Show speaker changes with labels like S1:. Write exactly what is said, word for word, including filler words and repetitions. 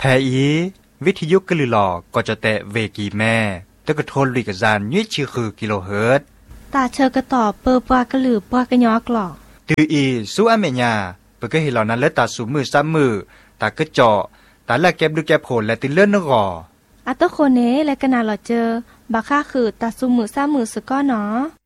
S1: อีวิทยุกะลือหลอก็จะแตะเวกีแม่ตะกะโทนลุยกะจานยี่ชื่อคือกิโลเฮิรตซ์
S2: ตาเชอกะตอบเปอปวากะลือปวากะยอกหลอ
S1: ตืออีสู้อเมญาเปกะเฮเหล่านั้นและตาสูมือซ้ำมือตากะเจาะตาละแก็บดูแก็บโผลและติเลื่อนนกอ
S2: อะตะโคเนและกะนาหลอเจอบักค่าคือตาสูมือซ้ำมือสะก้อหนอ